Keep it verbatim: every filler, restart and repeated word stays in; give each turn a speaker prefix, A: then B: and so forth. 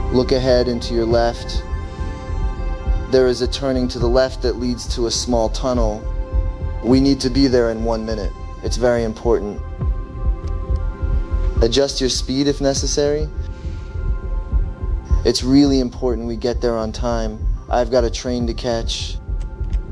A: Look ahead and to your left. There is a turning to the left that leads to a small tunnel. We need to be there in one minute. It's very important. Adjust your speed if necessary. It's really important we get there on time. I've got a train to catch.